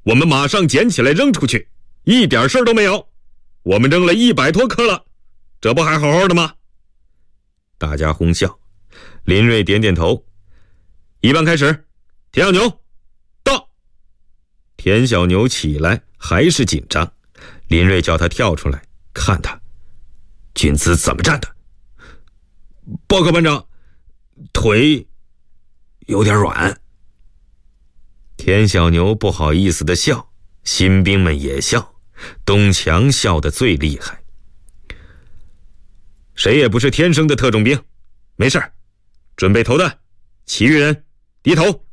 我们马上捡起来扔出去，一点事儿都没有。我们扔了100多颗了，这不还好好的吗？大家哄笑。林瑞点点头。一班开始，田小牛到。田小牛起来还是紧张，林瑞叫他跳出来看他。君子怎么站的？报告班长，腿有点软。田小牛不好意思地笑，新兵们也笑，东强笑得最厉害。谁也不是天生的特种兵，没事，准备投弹，其余人低头。